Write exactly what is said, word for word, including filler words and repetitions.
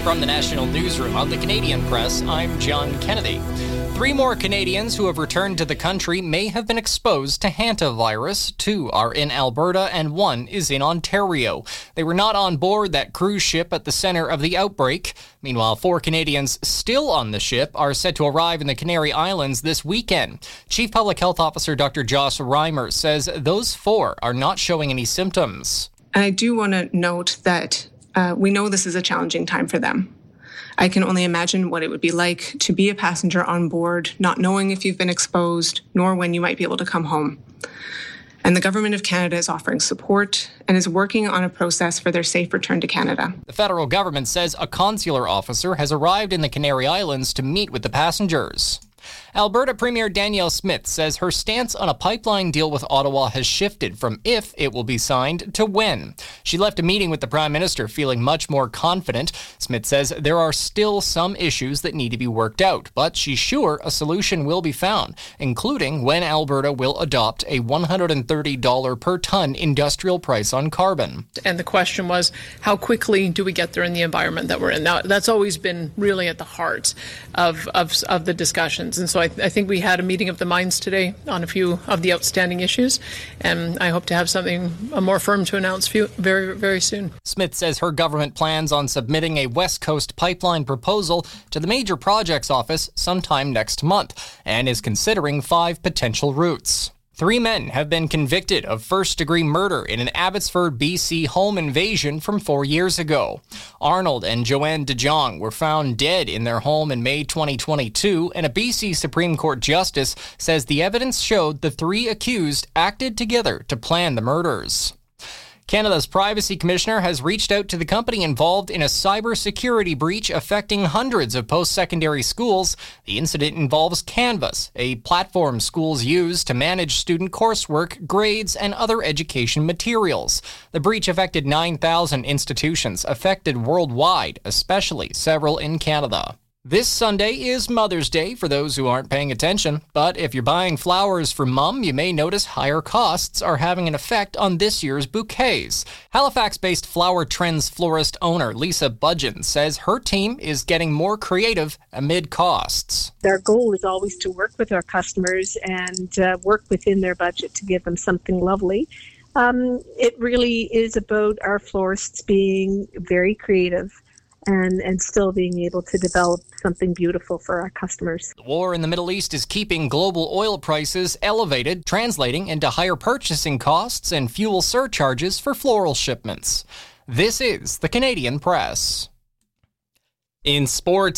From the National Newsroom of the Canadian Press, I'm John Kennedy. Three more Canadians who have returned to the country may have been exposed to hantavirus. Two are in Alberta and one is in Ontario. They were not on board that cruise ship at the center of the outbreak. Meanwhile, four Canadians still on the ship are set to arrive in the Canary Islands this weekend. Chief Public Health Officer Doctor Joss Reimer says those four are not showing any symptoms. And I do want to note that uh, we know this is a challenging time for them. I can only imagine what it would be like to be a passenger on board, not knowing if you've been exposed, nor when you might be able to come home. And the Government of Canada is offering support and is working on a process for their safe return to Canada. The federal government says a consular officer has arrived in the Canary Islands to meet with the passengers. Alberta Premier Danielle Smith says her stance on a pipeline deal with Ottawa has shifted from if it will be signed to when. She left a meeting with the Prime Minister feeling much more confident. Smith says there are still some issues that need to be worked out, but she's sure a solution will be found, including when Alberta will adopt a one hundred thirty dollars per ton industrial price on carbon. And the question was, how quickly do we get there in the environment that we're in? Now, that's always been really at the heart of, of, of the discussions. And so I, I think we had a meeting of the minds today on a few of the outstanding issues, and I hope to have something more firm to announce few, very, very soon. Smith says her government plans on submitting a West Coast pipeline proposal to the Major Projects Office sometime next month and is considering five potential routes. Three men have been convicted of first-degree murder in an Abbotsford, B C home invasion from four years ago. Arnold and Joanne DeJong were found dead in their home in May twenty twenty-two, and a B C Supreme Court justice says the evidence showed the three accused acted together to plan the murders. Canada's Privacy Commissioner has reached out to the company involved in a cybersecurity breach affecting hundreds of post-secondary schools. The incident involves Canvas, a platform schools use to manage student coursework, grades, and other education materials. The breach affected nine thousand institutions affected worldwide, especially several in Canada. This Sunday is Mother's Day for those who aren't paying attention, but if you're buying flowers for Mum, you may notice higher costs are having an effect on this year's bouquets. Halifax-based Flower Trends florist owner Lisa Budgeon says her team is getting more creative amid costs. Our goal is always to work with our customers and uh, work within their budget to give them something lovely. Um, it really is about our florists being very creative and and still being able to develop something beautiful for our customers. The war in the Middle East is keeping global oil prices elevated, translating into higher purchasing costs and fuel surcharges for floral shipments. This is the Canadian Press. In sports,